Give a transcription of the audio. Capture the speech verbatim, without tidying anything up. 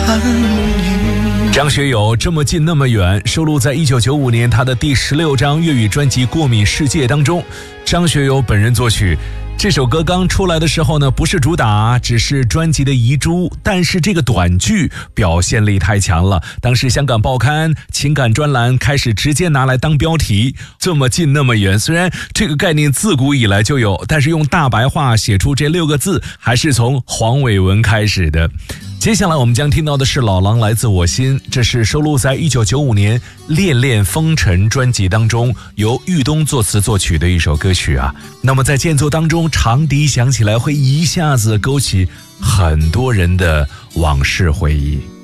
寒雨。 张学友这么近那么远收录在一九九五年他的第十六张粤语专辑《过敏世界》当中，张学友本人作曲。这首歌刚出来的时候呢，不是主打，只是专辑的遗珠，但是这个短剧表现力太强了，当时香港报刊情感专栏开始直接拿来当标题。这么近那么远，虽然这个概念自古以来就有，但是用大白话写出这六个字还是从黄伟文开始的。接下来我们将听到的是老狼来自我心，这是收录在一九九五年《恋恋风尘》专辑当中，由豫东作词作曲的一首歌曲啊。那么在间奏当中，长笛响起来会一下子勾起很多人的往事回忆。